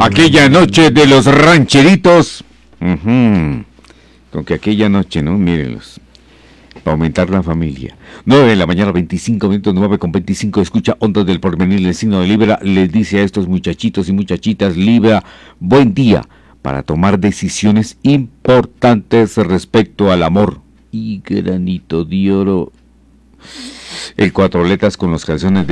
Aquella noche de los rancheritos. Con que aquella noche, ¿no? Mírenlos. Para aumentar la familia. 9 de la mañana, 25 minutos, 9:25. Escucha Ondas del Porvenir, el signo de Libra. Les dice a estos muchachitos y muchachitas, Libra, buen día para tomar decisiones importantes respecto al amor. Y granito de oro. El cuatro letras con los calzones de